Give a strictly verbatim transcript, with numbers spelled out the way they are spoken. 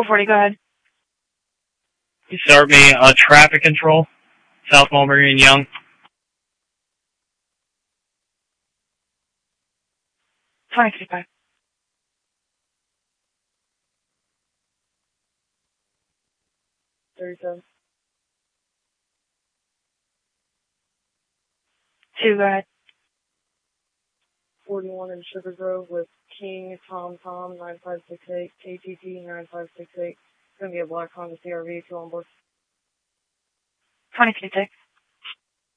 four forty, go ahead. You start me uh, traffic control, South Mulberry and Young. twenty fifty-five. thirty-seven. two, go ahead. forty-one in Sugar Grove with King Tom Tom nine five six eight, K T T nine five six eight. It's going to be a black Honda C R V, two on board. twenty fifty-six.